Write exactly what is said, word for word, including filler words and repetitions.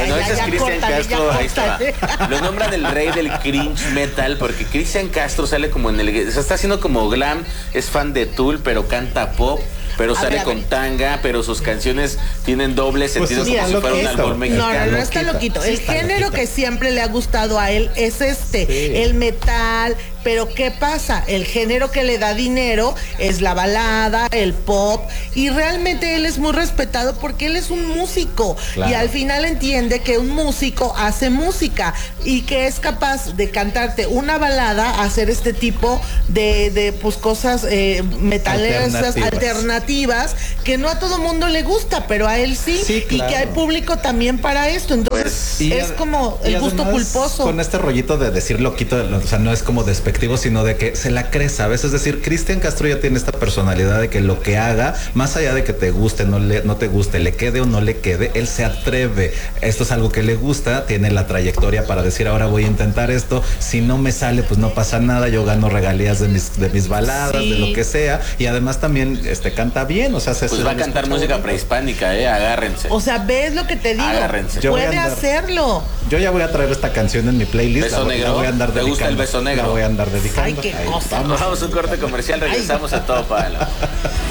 Bueno, ya, ese es ya, Cristian córtale, Castro, ya, ahí está. córtale. Lo nombran el rey del cringe metal porque Cristian Castro sale como en el... O sea, está haciendo como glam, es fan de Tool, pero canta pop, pero A sale ver, a con ver. tanga, pero sus canciones tienen doble sentido, mira, como si fuera un esto- albur No, mexicano. no, no está loquito. Sí El está género loquito. que siempre le ha gustado a él es este, Sí. el metal. Pero ¿qué pasa? El género que le da dinero es la balada, el pop, y realmente él es muy respetado porque él es un músico. Claro. Y al final entiende que un músico hace música y que es capaz de cantarte una balada, hacer este tipo de, de pues cosas eh, metaleras Alternativas. alternativas que no a todo mundo le gusta, pero a él sí, Sí, y claro. que hay público también para esto. Entonces Y es ad- como y el gusto además, culposo. Con este rollito de decir loquito, o sea, no es como despectivo, sino de que se la cree, ¿sabes? Es decir, Cristian Castro ya tiene esta personalidad de que lo que haga, más allá de que te guste, no, le, no te guste, le quede o no le quede, él se atreve. Esto es algo que le gusta, tiene la trayectoria para decir, ahora voy a intentar esto, si no me sale, pues no pasa nada, yo gano regalías de mis, de mis baladas, Sí. de lo que sea, y además también este canta bien, o sea, se Pues se va a le cantar escucha música bonito. prehispánica, eh, agárrense. O sea, ¿ves lo que te digo? Agárrense. Yo voy a Puede andar- hacerlo. Yo ya voy a traer esta canción en mi playlist. Beso la, voy- la negro. voy a andar ¿Te gusta el dedicando. beso negro? La voy a andar dedicando. Ay, qué Ahí, cosa. vamos. Vamos a un corte comercial, regresamos a todo para